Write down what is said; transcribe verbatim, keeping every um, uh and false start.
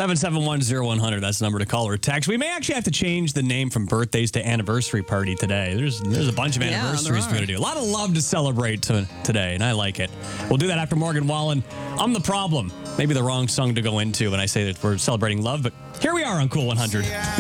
seven seven one, zero one hundred. That's the number to call or text. We may actually have to change the name from birthdays to anniversary party today. There's there's a bunch of Yeah, anniversaries there we're going to do. A lot of love to celebrate to, today, and I like it. We'll do that after Morgan Wallen. I'm the problem. Maybe the wrong song to go into when I say that we're celebrating love, but here we are on Cool one hundred.